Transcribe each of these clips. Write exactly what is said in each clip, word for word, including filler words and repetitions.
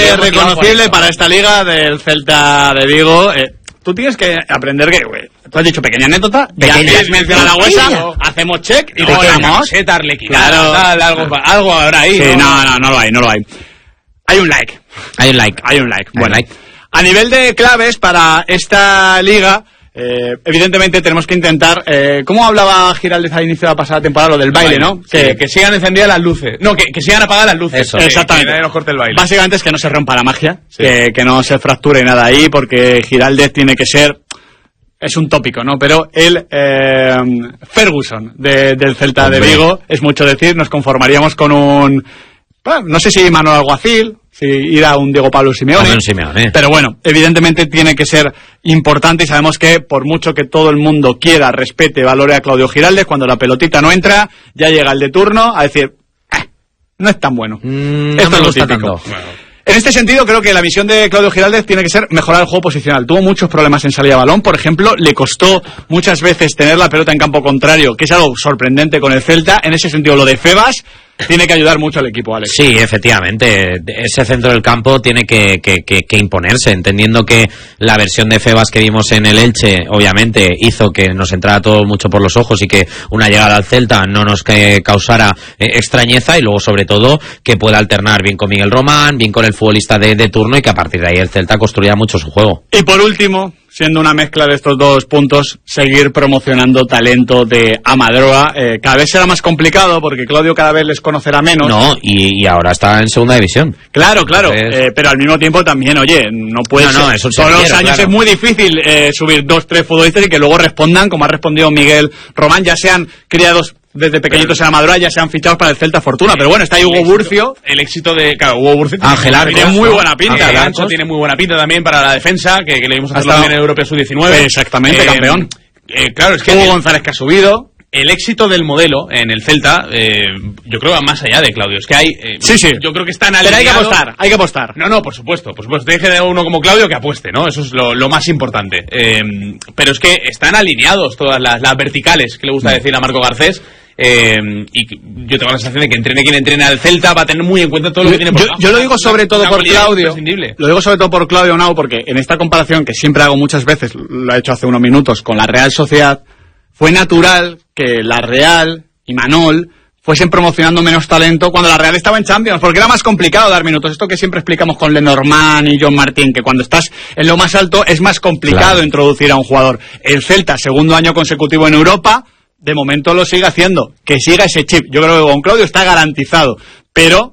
reconocible para esta liga del Celta de Vigo. Eh, tú tienes que aprender que, güey, tú has dicho pequeña anécdota, ya que has mencionado la huesa, hacemos check y no, te quedamos. Claro, tal, algo, algo habrá ahí. Sí, no, no, no lo hay, no lo hay. Hay un like. Hay un like. Hay un like. Hay Bueno, un like. A nivel de claves para esta liga, eh, evidentemente tenemos que intentar, eh, ¿cómo hablaba Giraldez al inicio de la pasada temporada? Lo del baile, ¿no? Sí, que, que sigan encendidas las luces. No, que, que sigan apagadas las luces. Eso. Que, Exactamente. Que nadie nos corte el baile. Básicamente es que no se rompa la magia, Sí. que, que no se fracture nada ahí, porque Giraldez tiene que ser, es un tópico, ¿no? Pero el eh, Ferguson de, del Celta Hombre. de Vigo, es mucho decir, nos conformaríamos con un, bueno, no sé si Manuel Alguacil, si ir a un Diego Pablo Simeone, Hombre, un Simeone. pero bueno, evidentemente tiene que ser importante y sabemos que por mucho que todo el mundo quiera, respete, valore a Claudio Giraldez, cuando la pelotita no entra, ya llega el de turno a decir, eh, no es tan bueno. Mm, Esto no me es lo gusta típico. tanto. Bueno. En este sentido, creo que la misión de Claudio Giraldez tiene que ser mejorar el juego posicional. Tuvo muchos problemas en salida de balón, por ejemplo, le costó muchas veces tener la pelota en campo contrario, que es algo sorprendente con el Celta. En ese sentido, lo de Febas tiene que ayudar mucho al equipo, Alex. Sí, efectivamente, ese centro del campo tiene que, que, que, que imponerse, entendiendo que la versión de Febas que vimos en el Elche, obviamente, hizo que nos entrara todo mucho por los ojos y que una llegada al Celta no nos que causara eh, extrañeza, y luego, sobre todo, que pueda alternar bien con Miguel Román, bien con el futbolista de, de turno, y que a partir de ahí el Celta construya mucho su juego. Y por último, siendo una mezcla de estos dos puntos, seguir promocionando talento de Amadroa. Eh, cada vez será más complicado porque Claudio cada vez les conocerá menos. No, y, y ahora está en segunda división. Claro, claro, Entonces... eh, pero al mismo tiempo también, oye, no puede No, ser. no, eso Todos los quiero, años claro. es muy difícil eh, subir dos, tres futbolistas y que luego respondan, como ha respondido Miguel Román, ya sean criados desde pequeñitos en Amadroa, ya sean fichados para el Celta Fortuna. Pero bueno, está ahí Hugo Burcio. El éxito de, claro, Hugo Burcio Ángel tiene, Arcos, tiene muy ¿no? buena pinta. Ángel Arcos. Arcos tiene muy buena pinta también para la defensa, que, que le vimos hacerlo Hasta- también en el Europeo sub diecinueve. Exactamente, campeón. Eh, claro, es que Hugo el, González, que ha subido. el éxito del modelo en el Celta, eh, yo creo que va más allá de Claudio. Es que hay, eh, Sí, sí. yo creo que están Pero hay que alineados. apostar, hay que apostar. No, no, por supuesto, por supuesto. Tiene que tener uno como Claudio que apueste, ¿no? Eso es lo, lo más importante. Eh, pero es que están alineados todas las, las verticales que le gusta decir a Marco Garcés. Eh, y yo tengo la sensación de que entrene quien entrene al Celta va a tener muy en cuenta todo lo que tiene por Yo, debajo. yo lo digo sobre Una- todo una por cualidad Claudio. imprescindible. Lo digo sobre todo por Claudio Nau, porque en esta comparación que siempre hago muchas veces, lo he hecho hace unos minutos, con la Real Sociedad, fue natural que la Real y Manol fuesen promocionando menos talento cuando la Real estaba en Champions, porque era más complicado dar minutos. Esto que siempre explicamos con Lenormand y John Martín, que cuando estás en lo más alto es más complicado Claro. introducir a un jugador. El Celta, segundo año consecutivo en Europa, de momento lo sigue haciendo. Que siga ese chip. Yo creo que con Claudio está garantizado, pero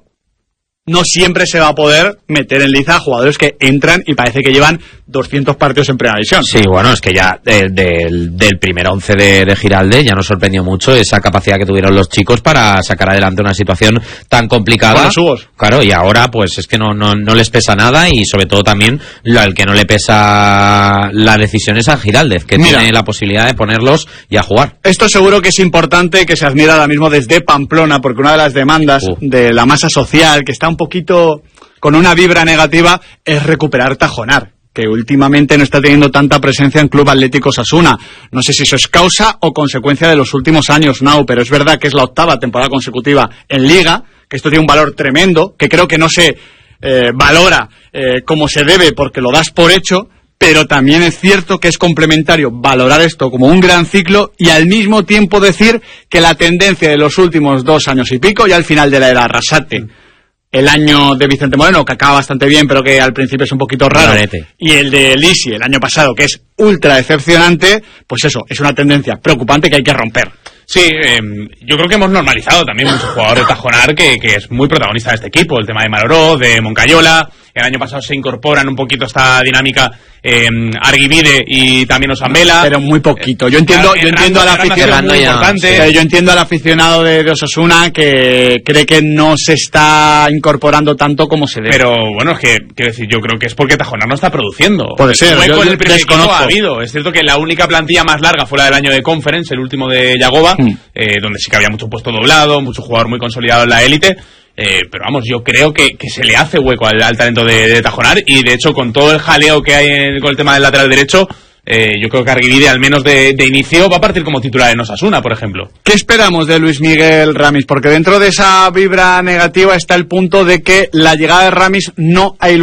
no siempre se va a poder meter en liza a jugadores que entran y parece que llevan doscientos partidos en primera división. Sí, bueno, es que ya de- del, del primer once de, de Giraldez ya nos sorprendió mucho esa capacidad que tuvieron los chicos para sacar adelante una situación tan complicada. Con los Hugos. Claro, y ahora pues es que no, no, no les pesa nada, y sobre todo también lo al que no le pesa la decisión es a Giraldez, que Mira. tiene la posibilidad de ponerlos y a jugar. Esto seguro que es importante que se admira ahora mismo desde Pamplona, porque una de las demandas Uh. de la masa social, que está un poquito con una vibra negativa, es recuperar Tajonar, que últimamente no está teniendo tanta presencia en Club Atlético Osasuna. No sé si eso es causa o consecuencia de los últimos años, Nau, pero es verdad que es la octava temporada consecutiva en Liga, que esto tiene un valor tremendo, que creo que no se eh, valora eh, como se debe porque lo das por hecho, pero también es cierto que es complementario valorar esto como un gran ciclo y al mismo tiempo decir que la tendencia de los últimos dos años y pico, ya al final de la era Arrasate, el año de Vicente Moreno, que acaba bastante bien, pero que al principio es un poquito raro, Rarete. y el de Lisi el año pasado, que es ultra decepcionante, pues eso, es una tendencia preocupante que hay que romper. Sí, eh, yo creo que hemos normalizado también muchos jugadores de Tajonar que, que es muy protagonista de este equipo. El tema de Maloró, de Moncayola. El año pasado se incorporan un poquito a esta dinámica eh, Arguivide y también Osambela. Pero muy poquito. Yo entiendo, Eh, yo entiendo al Hernando- Hernando ha sido aficionado, muy ya, importante. Eh, yo entiendo al aficionado de, de Osasuna que cree que no se está incorporando tanto como se debe. Pero bueno, es que, quiero decir, yo creo que es porque Tajonar no está produciendo. Puede ser, Hueco yo en el primer equipo desconozco. ha habido. Es cierto que la única plantilla más larga fue la del año de Conference, el último de Yagoba, Mm. eh, donde sí que había mucho puesto doblado, mucho jugador muy consolidado en la élite. Eh, pero vamos, yo creo que, que se le hace hueco al, al talento de, de Tajonar, y de hecho con todo el jaleo que hay en- con el tema del lateral derecho, eh, yo creo que Arguivide al menos de, de inicio va a partir como titular en Osasuna, por ejemplo. ¿Qué esperamos de Luis Miguel Ramis? Porque dentro de esa vibra negativa está el punto de que la llegada de Ramis no ha iluminado